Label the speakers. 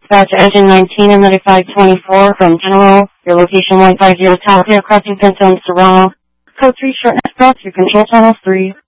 Speaker 1: Dispatch engine 19 and 9524 from General. Your location 150 Talia crossing Pentone, Serrano. Code 3 shortness brought to control channel 3.